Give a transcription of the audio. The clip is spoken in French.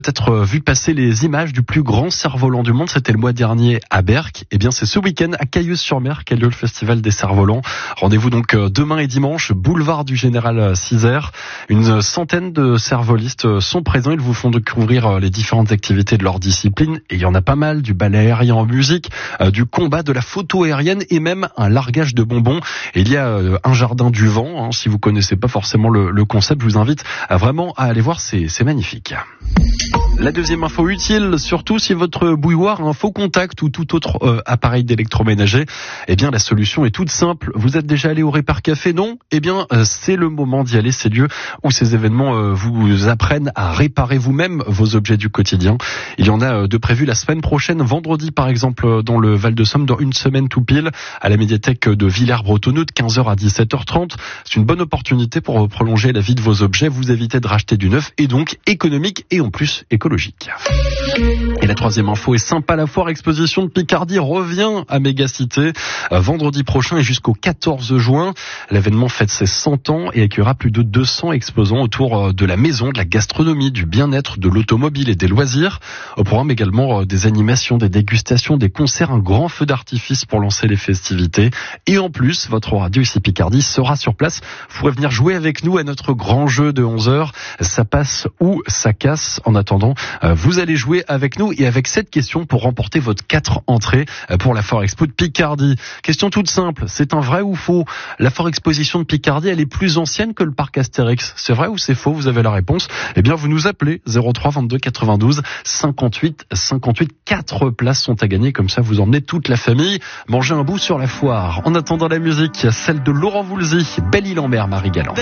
Peut-être vu passer les images du plus grand cerf-volant du monde, c'était le mois dernier à Berck. Eh bien, c'est ce week-end à Cailleuse-sur-Mer qu'a lieu le festival des cerfs-volants. Rendez-vous donc demain et dimanche, boulevard du Général Cizer. Une centaine de cerfs-volistes sont présents. Ils vous font découvrir les différentes activités de leur discipline. Et il y en a pas mal, du ballet aérien en musique, du combat, de la photo aérienne et même un largage de bonbons. Et il y a un jardin du vent. Si vous connaissez pas forcément le concept, je vous invite vraiment à aller voir, c'est magnifique. La deuxième info utile, surtout si votre bouilloire a un faux contact ou tout autre appareil d'électroménager, eh bien la solution est toute simple. Vous êtes déjà allé au Répar Café, non ? Eh bien c'est le moment d'y aller, ces lieux où ces événements vous apprennent à réparer vous-même vos objets du quotidien. Il y en a de prévus la semaine prochaine, vendredi par exemple dans le Val-de-Somme, dans une semaine tout pile, à la médiathèque de Villers-Bretonneux de 15h à 17h30. C'est une bonne opportunité pour prolonger la vie de vos objets, vous éviter de racheter du neuf et donc économique et en plus écologique. Et la troisième info est sympa, la foire exposition de Picardie revient à Mégacité vendredi prochain et jusqu'au 14 juin. L'événement fête ses 100 ans et accueillera plus de 200 exposants autour de la maison, de la gastronomie, du bien-être, de l'automobile et des loisirs. Au programme également des animations, des dégustations, des concerts, un grand feu d'artifice pour lancer les festivités. Et en plus, votre radio ici Picardie sera sur place. Vous pourrez venir jouer avec nous à notre grand jeu de 11h. Ça passe ou ça casse. En attendant, vous allez jouer avec nous et avec cette question pour remporter votre 4 entrées pour la Foire Expo de Picardie. Question toute simple, c'est un vrai ou faux ? La Foire Exposition de Picardie, elle est plus ancienne que le parc Astérix. C'est vrai ou c'est faux ? Vous avez la réponse. Eh bien, vous nous appelez 03 22 92 58 58. 4 places sont à gagner. Comme ça, vous emmenez toute la famille manger un bout sur la foire. En attendant la musique, celle de Laurent Voulzy, Belle-Île-en-Mer, Marie Galland.